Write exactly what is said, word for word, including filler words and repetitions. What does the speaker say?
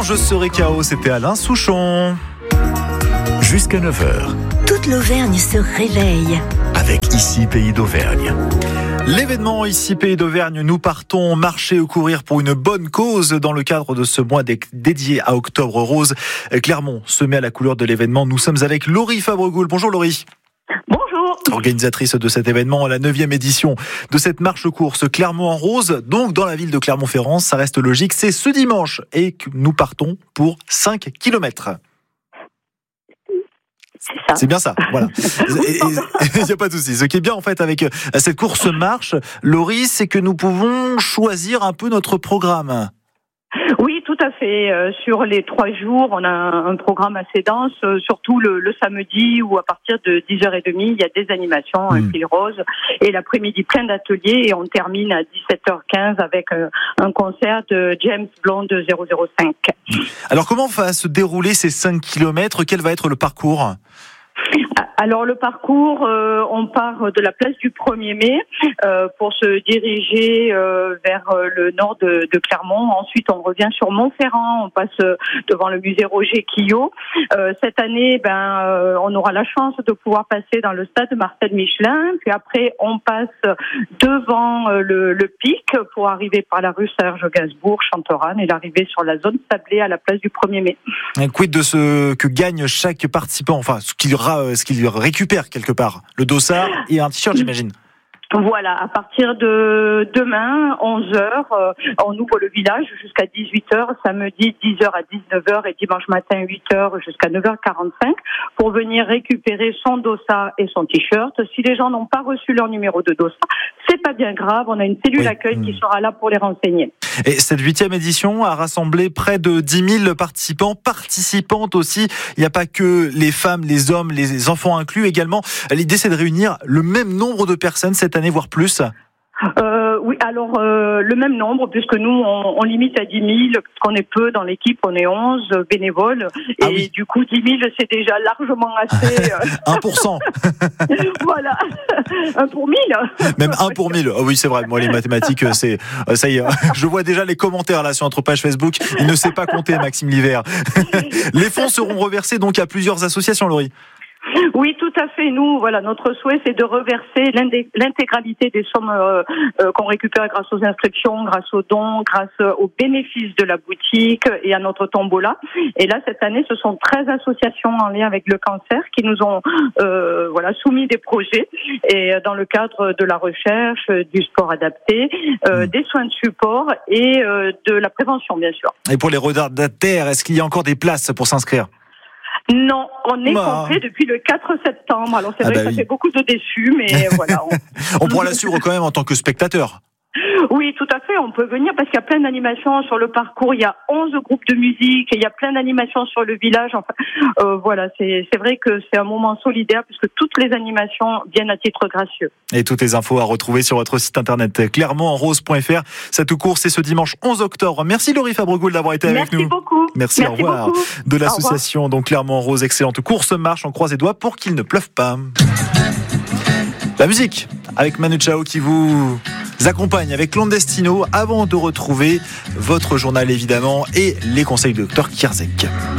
Je serai K O, c'était Alain Souchon. Jusqu'à neuf heures. Toute l'Auvergne se réveille. Avec Ici Pays d'Auvergne. L'événement Ici Pays d'Auvergne, nous partons marcher ou courir pour une bonne cause dans le cadre de ce mois dédié à Octobre Rose. Clermont se met à la couleur de l'événement. Nous sommes avec Laurie Fabregoul. Bonjour Laurie. Bonjour. Organisatrice de cet événement, la neuvième édition de cette marche-course Clermont en rose, donc dans la ville de Clermont-Ferrand, ça reste logique, c'est ce dimanche et que nous partons pour cinq kilomètres. C'est ça. C'est bien ça, voilà. Il n'y a pas de souci. Ce qui est bien en fait avec cette course marche, Laurie, c'est que nous pouvons choisir un peu notre programme. Oui, tout à fait. Euh, sur les trois jours, on a un, un programme assez dense, euh, surtout le, le samedi où à partir de dix heures trente, il y a des animations, un mmh. fil rose, et l'après-midi plein d'ateliers, et on termine à dix-sept heures quinze avec euh, un concert de James Bond zéro zéro cinq. Alors comment va se dérouler ces cinq kilomètres ? Quel va être le parcours ? Alors le parcours, euh, on part de la place du premier mai euh, pour se diriger euh, vers le nord de, de Clermont. Ensuite, on revient sur Montferrand, on passe devant le musée Roger Quillot. Euh, cette année, ben, euh, on aura la chance de pouvoir passer dans le stade Marcel Michelin. Puis après, on passe devant euh, le, le pic pour arriver par la rue Serge Gainsbourg, Chanteranne, et l'arrivée sur la zone sablée à la place du premier mai. Un quid de ce que gagne chaque participant, enfin ce qu'il ce qu'il récupère quelque part, le dossard et un t-shirt, j'imagine. Voilà, à partir de demain, onze heures, euh, on ouvre le village jusqu'à dix-huit heures, samedi dix heures à dix-neuf heures et dimanche matin huit heures jusqu'à neuf heures quarante-cinq pour venir récupérer son dossard et son t-shirt. Si les gens n'ont pas reçu leur numéro de dossard, c'est pas bien grave, on a une cellule oui. accueil mmh. qui sera là pour les renseigner. Et cette huitième édition a rassemblé près de dix mille participants, participantes aussi. Il n'y a pas que les femmes, les hommes, les enfants inclus également. L'idée, c'est de réunir le même nombre de personnes cette année, voire plus. Euh, oui, alors euh, le même nombre, puisque nous on, on limite à dix mille, parce qu'on est peu dans l'équipe, on est onze bénévoles, et ah oui. du coup dix mille c'est déjà largement assez. Euh... un pour cent. Voilà, un pour mille. Même un pour mille. Oh oui, c'est vrai. Moi, les mathématiques, c'est ça y est. Je vois déjà les commentaires là sur notre page Facebook. Il ne sait pas compter, Maxime Liver. Les fonds seront reversés donc à plusieurs associations, Laurie. Oui, tout à fait. Nous, voilà, notre souhait, c'est de reverser l'intégralité des sommes euh, euh, qu'on récupère grâce aux inscriptions, grâce aux dons, grâce aux bénéfices de la boutique et à notre tombola. Et là, cette année, ce sont treize associations en lien avec le cancer qui nous ont euh, voilà soumis des projets et dans le cadre de la recherche, du sport adapté, euh, mmh. des soins de support et euh, de la prévention, bien sûr. Et pour les retardataires, est-ce qu'il y a encore des places pour s'inscrire ? Non, on est bah. complet depuis le quatre septembre. Alors c'est ah vrai bah que ça oui. fait beaucoup de déçus, mais voilà. On, on pourra la suivre quand même en tant que spectateur. Oui, tout à fait, on peut venir parce qu'il y a plein d'animations sur le parcours, il y a onze groupes de musique, il y a plein d'animations sur le village, enfin, euh, voilà, c'est, c'est vrai que c'est un moment solidaire puisque toutes les animations viennent à titre gracieux. Et toutes les infos à retrouver sur votre site internet clermont en rose point f r. Cette course est ce dimanche onze octobre. Merci Laurie Fabregoul d'avoir été avec Merci nous. Beaucoup. Merci, Merci au revoir. Beaucoup. De l'association donc Clermont en rose, excellente course marche, on croise les doigts pour qu'il ne pleuve pas. La musique avec Manu Chao qui vous accompagne avec Clandestino avant de retrouver votre journal évidemment et les conseils de docteur Kierzek.